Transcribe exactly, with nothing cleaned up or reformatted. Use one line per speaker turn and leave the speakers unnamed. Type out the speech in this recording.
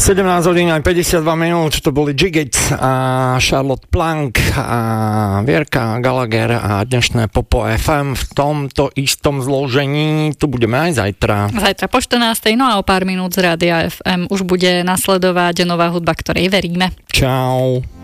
sedemnásť hodín aj päťdesiatdva minút, to boli Jiggits a Charlotte Plank a Vierka Gallagher a dnešné Popo ef em v tomto istom zložení. Tu budeme aj zajtra.
Zajtra po štrnástej, no a o pár minút z Rádia ef em už bude nasledovať nová hudba, ktorej veríme.
Čau.